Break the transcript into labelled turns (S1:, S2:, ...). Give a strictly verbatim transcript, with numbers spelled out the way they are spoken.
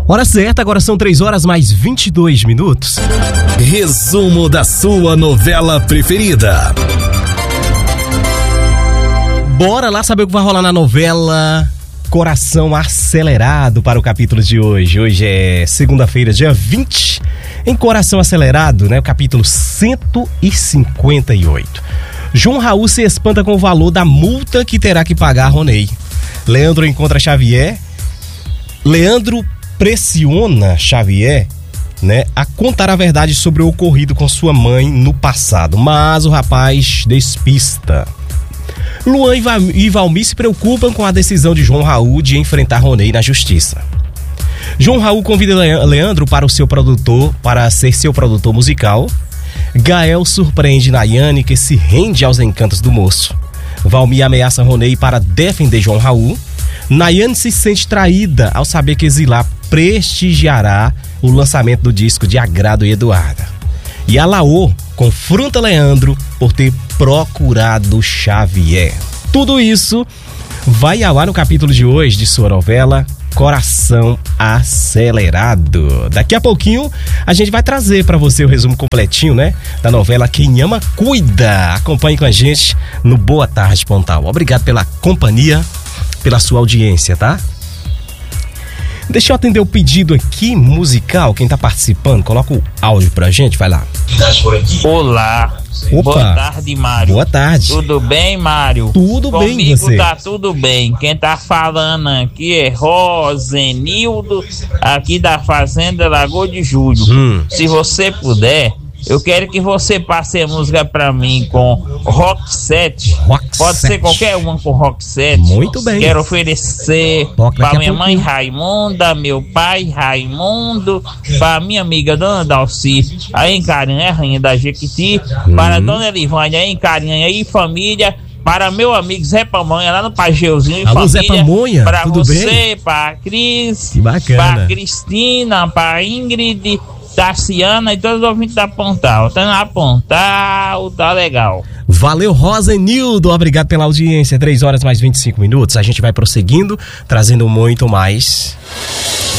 S1: Hora certa, agora são três horas mais vinte e dois minutos.
S2: Resumo da sua novela preferida.
S1: Bora lá saber o que vai rolar na novela Coração Acelerado para o capítulo de hoje. Hoje é segunda-feira, dia vinte. Em Coração Acelerado, né, o capítulo cento e cinquenta e oito. João Raul se espanta com o valor da multa que terá que pagar a Ronei. Leandro encontra Xavier. Leandro pressiona Xavier, né, a contar a verdade sobre o ocorrido com sua mãe no passado, mas o rapaz despista. Luan e Valmir se preocupam com a decisão de João Raul de enfrentar Ronei na justiça. João Raul convida Leandro para o seu produtor, para ser seu produtor musical. Gael surpreende Nayane, que se rende aos encantos do moço. Valmir ameaça Ronei para defender João Raul. Nayane se sente traída ao saber que Zilá prestigiará o lançamento do disco de Agrado e Eduarda. E a Laô confronta Leandro por ter procurado Xavier. Tudo isso vai ao ar no capítulo de hoje de sua novela Coração Acelerado. Daqui a pouquinho a gente vai trazer para você o resumo completinho, né, da novela Quem Ama Cuida. Acompanhe com a gente no Boa Tarde Pontal. Obrigado pela companhia, pela sua audiência, tá? Deixa eu atender o pedido aqui musical. Quem tá participando, coloca o áudio pra gente, vai lá.
S3: Olá.
S1: Opa.
S3: Boa tarde, Mário.
S1: Boa tarde.
S3: Tudo bem, Mário?
S1: Tudo
S3: Comigo
S1: bem, você?
S3: Tá tudo bem. Quem tá falando aqui é Rosenildo, aqui da Fazenda Lagoa de Julho.
S1: Hum.
S3: Se você puder, eu quero que você passe a música pra mim com Rock set.
S1: Rock
S3: Pode
S1: set.
S3: ser qualquer uma com Rock set.
S1: Muito bem.
S3: Quero oferecer
S1: Toca daqui
S3: pra
S1: a
S3: minha mãe
S1: pouquinho.
S3: Raimunda, meu pai Raimundo, pra minha amiga Dona Dalci, aí em Carinha, rainha da Jequiti,
S1: Hum.
S3: para Dona Elivânia, aí em Carinha e família, para meu amigo Zé Pamonha, lá no Pageuzinho e
S1: Alô, Zé
S3: família.
S1: Pamonha,
S3: Pra
S1: tudo
S3: você,
S1: bem?
S3: pra Cris,
S1: Que bacana.
S3: pra Cristina, pra Ingrid, Tarciana e todos os ouvintes da Pontal. Tá na Pontal, tá legal.
S1: Valeu, Rosenildo, obrigado pela audiência. três horas mais vinte e cinco minutos. A gente vai prosseguindo, trazendo muito mais